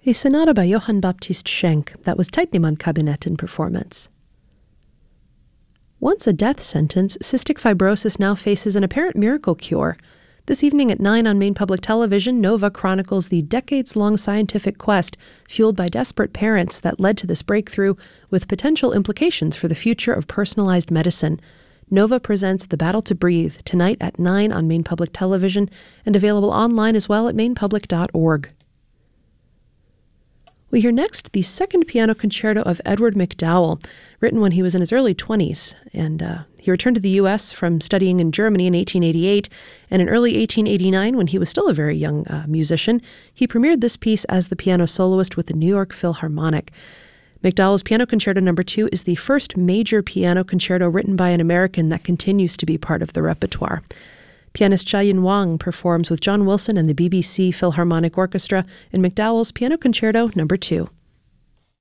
A sonata by Johann Baptist Schenk that was Teilnemann-Kabinett in performance. Once a death sentence, cystic fibrosis now faces an apparent miracle cure. This evening at 9 on Maine Public Television, Nova chronicles the decades-long scientific quest fueled by desperate parents that led to this breakthrough with potential implications for the future of personalized medicine. Nova presents The Battle to Breathe tonight at 9 on Maine Public Television and available online as well at mainepublic.org. We hear next the second piano concerto of Edward MacDowell, written when he was in his early 20s, and he returned to the U.S. from studying in Germany in 1888, and in early 1889, when he was still a very young musician, he premiered this piece as the piano soloist with the New York Philharmonic. MacDowell's Piano Concerto No. 2 is the first major piano concerto written by an American that continues to be part of the repertoire. Pianist Cha-Yin Wang performs with John Wilson and the BBC Philharmonic Orchestra in MacDowell's Piano Concerto No. 2.